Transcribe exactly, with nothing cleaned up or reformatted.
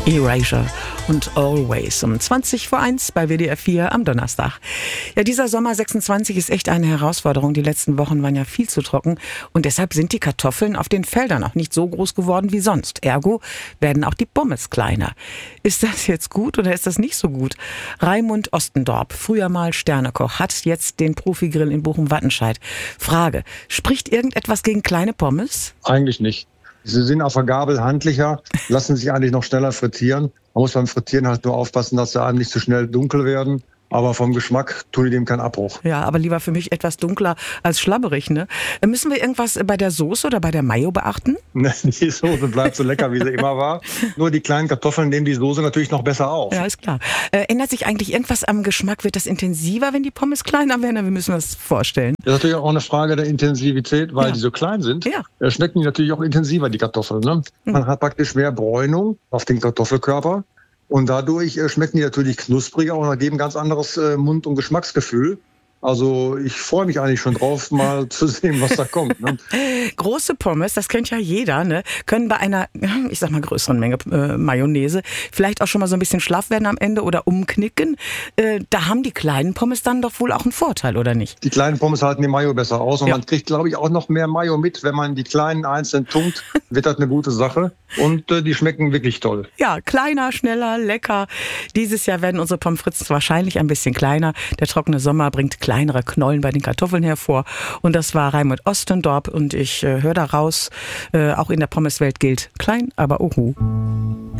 Erasure und Always um zwanzig vor eins bei W D R vier am Donnerstag. Ja, dieser Sommer sechsundzwanzig ist echt eine Herausforderung. Die letzten Wochen waren ja viel zu trocken und deshalb sind die Kartoffeln auf den Feldern auch nicht so groß geworden wie sonst. Ergo werden auch die Pommes kleiner. Ist das jetzt gut oder ist das nicht so gut? Raimund Ostendorp, früher mal Sternekoch, hat jetzt den Profigrill in Bochum-Wattenscheid. Frage, spricht irgendetwas gegen kleine Pommes? Eigentlich nicht. Sie sind auf der Gabel handlicher, lassen sich eigentlich noch schneller frittieren. Man muss beim Frittieren halt nur aufpassen, dass sie einem nicht zu schnell dunkel werden. Aber vom Geschmack tun die dem keinen Abbruch. Ja, aber lieber für mich etwas dunkler als schlabberig, ne? Müssen wir irgendwas bei der Soße oder bei der Mayo beachten? Die Soße bleibt so lecker, wie sie immer war. Nur die kleinen Kartoffeln nehmen die Soße natürlich noch besser auf. Ja, ist klar. Äh, ändert sich eigentlich irgendwas am Geschmack? Wird das intensiver, wenn die Pommes kleiner werden? Wir müssen das vorstellen. Das ist natürlich auch eine Frage der Intensivität, weil Ja. die so klein sind. Ja. Schmecken die natürlich auch intensiver, die Kartoffeln. Ne? Mhm. Man hat praktisch mehr Bräunung auf den Kartoffelkörper. Und dadurch äh, schmecken die natürlich knuspriger und geben ganz anderes äh, Mund- und Geschmacksgefühl. Also ich freue mich eigentlich schon drauf, mal zu sehen, was da kommt. Ne? Große Pommes, das kennt ja jeder, ne? Können bei einer, ich sag mal, größeren Menge äh, Mayonnaise vielleicht auch schon mal so ein bisschen schlaff werden am Ende oder umknicken. Äh, da haben die kleinen Pommes dann doch wohl auch einen Vorteil, oder nicht? Die kleinen Pommes halten die Mayo besser aus und Ja. man kriegt, glaube ich, auch noch mehr Mayo mit. Wenn man die kleinen einzeln tunkt, wird das eine gute Sache. Und äh, die schmecken wirklich toll. Ja, kleiner, schneller, lecker. Dieses Jahr werden unsere Pommes frites wahrscheinlich ein bisschen kleiner. Der trockene Sommer bringt kleinere Knollen bei den Kartoffeln hervor. Und das war Raimund Ostendorp. Und ich äh, höre da raus, äh, auch in der Pommeswelt gilt klein, aber ohu.